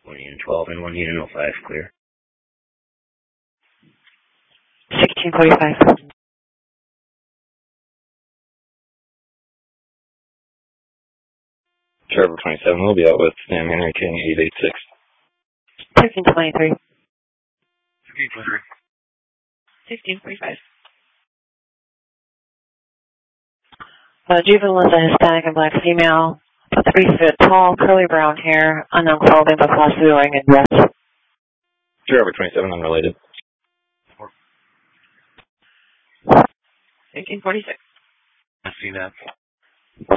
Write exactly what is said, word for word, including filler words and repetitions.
one unit twelve and one unit oh five, clear. sixteen forty-five. Trevor twenty-seven will be out with Sam Henry King eight eight six. fifteen twenty-three. fifteen twenty-three. sixteen forty-five. Uh, juvenile is a Hispanic and black female, three foot tall, curly brown hair, unknown clothing, but possibly wearing a dress. Trevor twenty-seven, unrelated. fifteen forty-six. I see that.